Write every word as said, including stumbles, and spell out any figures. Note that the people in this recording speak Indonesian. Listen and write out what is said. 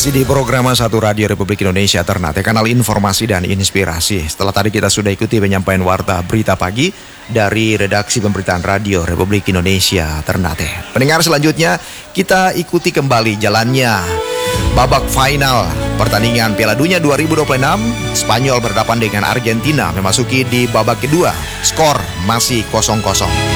Masih di program satu Radio Republik Indonesia Ternate, kanal informasi dan inspirasi. Setelah tadi kita sudah ikuti penyampaian warta berita pagi dari redaksi pemberitaan Radio Republik Indonesia Ternate. Pendengar, selanjutnya kita ikuti kembali jalannya babak final pertandingan Piala Dunia dua ribu dua puluh enam. Spanyol berhadapan dengan Argentina memasuki di babak kedua. Skor masih kosong kosong.